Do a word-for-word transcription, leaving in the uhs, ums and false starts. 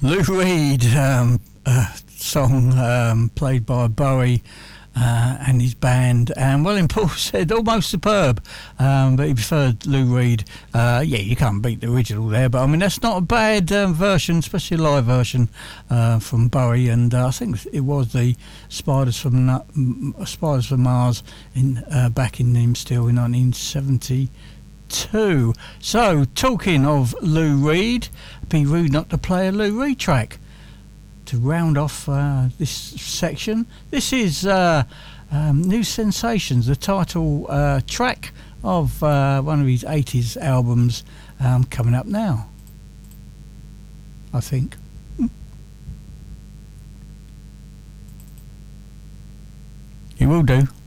Lou Reed, um, a song um, played by Bowie uh, and his band, and William Paul said almost superb, um, but he preferred Lou Reed. Uh, yeah, you can't beat the original there, but I mean that's not a bad um, version, especially a live version uh, from Bowie, and uh, I think it was the Spiders from Na- Spiders from Mars in uh, back in them still in nineteen seventy. Two. So, talking of Lou Reed, be rude not to play a Lou Reed track to round off uh, this section. This is uh, um, New Sensations, the title uh, track of uh, one of his eighties albums, um, coming up now, I think. You will do.